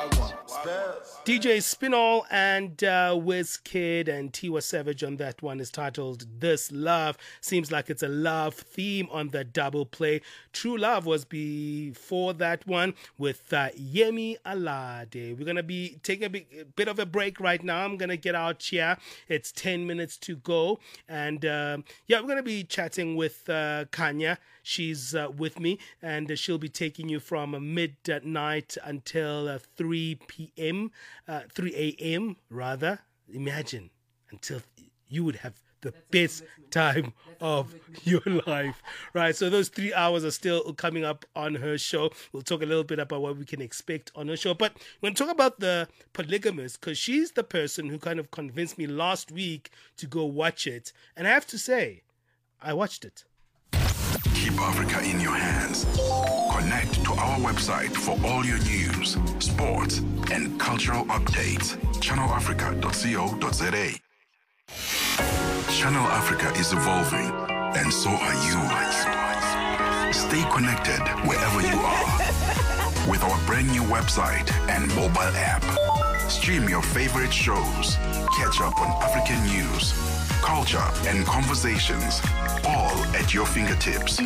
DJ Spinall and Wizkid and Tiwa Savage on that one is titled This Love. Seems like it's a love theme on the double play. True Love was before that one with Yemi Alade. We're going to be taking a bit of a break right now. I'm going to get out here. It's 10 minutes to go. And we're going to be chatting with Kanya. She's with me, and she'll be taking you from midnight until 3 p.m., 3 a.m. rather. Imagine, until you would have the best time of your life, right? So those 3 hours are still coming up on her show. We'll talk a little bit about what we can expect on her show. But we're going to talk about the Polygamist, because she's the person who kind of convinced me last week to go watch it. And I have to say, I watched it. Keep Africa in your hands. Connect to our website for all your news, sports, and cultural updates. channelafrica.co.za. Channel Africa is evolving, and so are you. Stay connected wherever you are with our brand new website and mobile app. Stream your favorite shows, catch up on African news, culture, and conversations, all at your fingertips.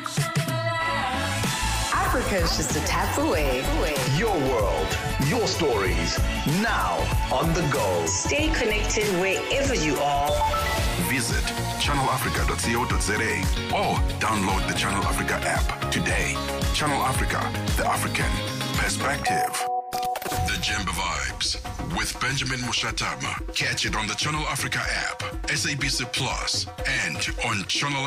Africa is just a tap away. Your world, your stories, now on the go. Stay connected wherever you are. Visit channelafrica.co.za or download the Channel Africa app today. Channel Africa, the African perspective. The Jemba Vibes with Benjamin Mushatama. Catch it on the Channel Africa app, SABC Plus, and on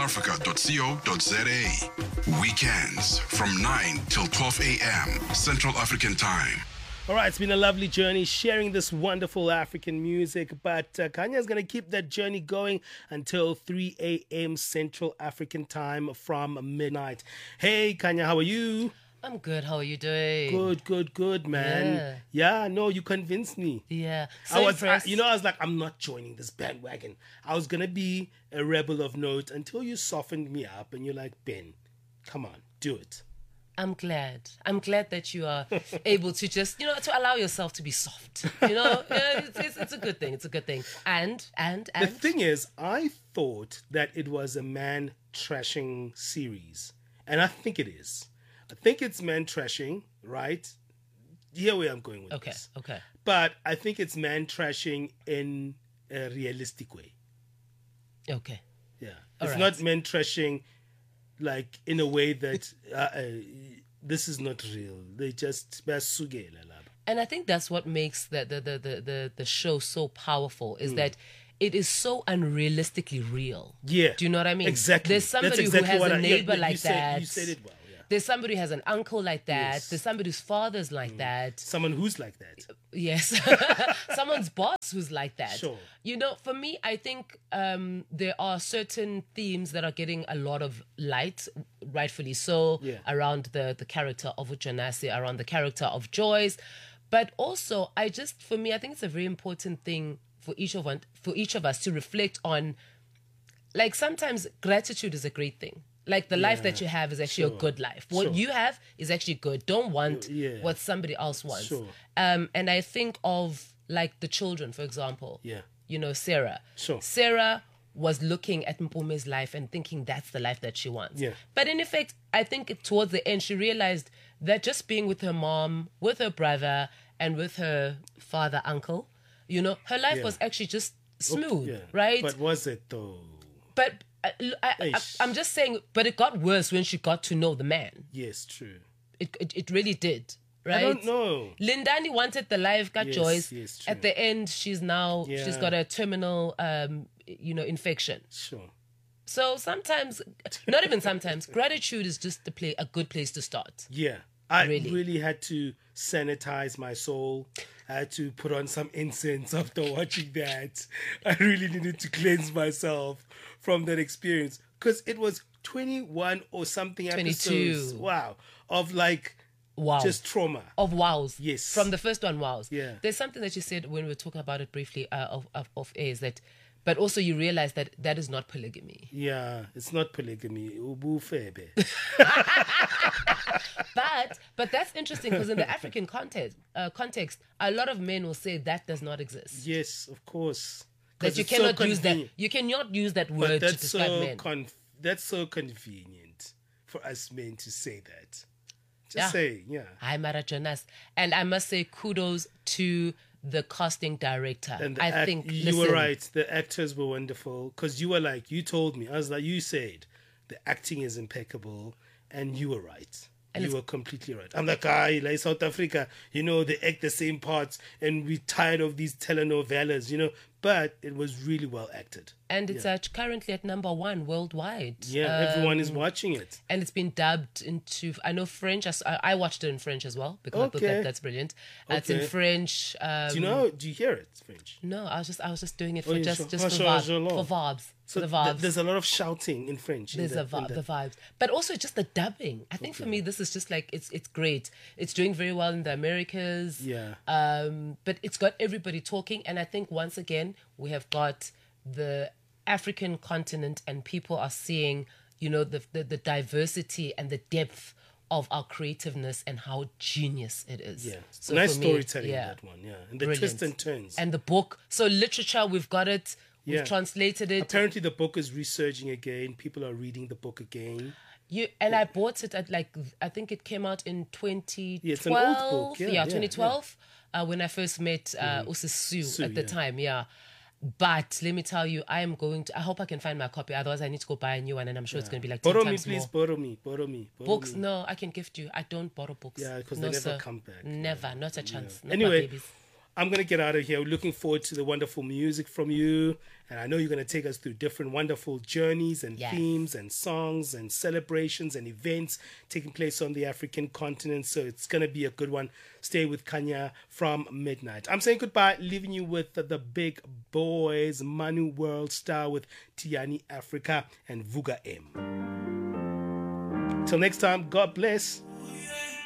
channelafrica.co.za. Weekends from 9 till 12 a.m. Central African Time. All right, it's been a lovely journey sharing this wonderful African music, but Kanya is going to keep that journey going until 3 a.m. Central African Time from midnight. Hey, Kanya, how are you? I'm good. How are you doing? Good, man. Yeah, no, you convinced me. Yeah. So I was like, I'm not joining this bandwagon. I was going to be a rebel of note until you softened me up and you're like, Ben, come on, do it. I'm glad that you are able to just, to allow yourself to be soft. It's a good thing. It's a good thing. And the thing is, I thought that it was a man trashing series, and I think it is. I think it's man trashing, right? Here where I'm going with this. Okay. But I think it's man trashing in a realistic way. Okay. Yeah. It's not man trashing like in a way that this is not real. They just and I think that's what makes the show so powerful is that it is so unrealistically real. Yeah. Do you know what I mean? Exactly. There's somebody who has a neighbor like that. You said it well. There's somebody who has an uncle like that. Yes. There's somebody whose father's like that. Someone who's like that. Yes. Someone's boss who's like that. Sure. For me, I think there are certain themes that are getting a lot of light, rightfully so, around the character of Ujanasi, around the character of Joyce. But also, I think it's a very important thing for each of us to reflect on, like, sometimes gratitude is a great thing. Like, the life that you have is actually a good life. What you have is actually good. Don't want what somebody else wants. Sure. And I think of, like, the children, for example. Yeah. Sarah. Sure. Sarah was looking at Mpume's life and thinking that's the life that she wants. Yeah. But in effect, I think towards the end, she realized that just being with her mom, with her brother, and with her father, uncle, her life was actually just smooth, right? But was it, though? But I'm just saying, but it got worse when she got to know the man. Yes, true. It really did, right? I don't know. Lindani wanted the life, got Joyce. Yes, true. At the end, she's got a terminal, infection. Sure. So sometimes, not even sometimes, gratitude is just a good place to start. Yeah. I really had to sanitize my soul. I had to put on some incense after watching that. I really needed to cleanse myself from that experience. Because it was 21 or something 22. episodes. Wow. Of like, just trauma. Of wows. Yes. From the first one, wows. Yeah. There's something that you said when we were talking about it briefly of air is that But also you realize that that is not polygamy. Yeah, it's not polygamy. Ubufebe. But that's interesting because in the African context, a lot of men will say that does not exist. Yes, of course. That you cannot use that. You cannot use that word to describe men. That's so convenient for us men to say that. Yeah. Say, yeah. Hi, Mara Jonas. And I must say kudos to the casting director. And I think you were right. The actors were wonderful because you were like, you told me. I was like, you said the acting is impeccable, and you were right. And you were completely right. I'm like, like South Africa, they act the same parts, and we're tired of these telenovelas, but it was really well acted. And it's currently at #1 worldwide. Yeah, everyone is watching it. And it's been dubbed into, I know French. I watched it in French as well because I thought that's brilliant. It's in French. Do you hear it, French? No, I was just doing it for vibes. So the vibes. There's a lot of shouting in French. The vibes. But also just the dubbing. I think for me, this is just like, it's great. It's doing very well in the Americas. Yeah. But it's got everybody talking. And I think once again, we have got the African continent and people are seeing, the diversity and the depth of our creativeness and how genius it is. Yeah. So nice storytelling in that one. Yeah. And the Brilliant. twists and turns. And the book. So literature, we've got it. We've translated it. Apparently the book is resurging again. People are reading the book again. I bought it at I think it came out in 2012. Yeah, it's an old book. Yeah, 2012. When I first met Usis Sue at the time. Yeah. But let me tell you, I hope I can find my copy. Otherwise, I need to go buy a new one, and I'm sure it's going to be like 10 times more. Borrow me. Books? No, I can gift you. I don't borrow books. Yeah, because they never come back. Never, not a chance. Yeah. Anyway, I'm going to get out of here. We're looking forward to the wonderful music from you. And I know you're going to take us through different wonderful journeys and themes and songs and celebrations and events taking place on the African continent. So it's going to be a good one. Stay with Kanya from midnight. I'm saying goodbye, leaving you with the big boys, Manu World Star with Tiani Africa and Vuga M. Till next time, God bless.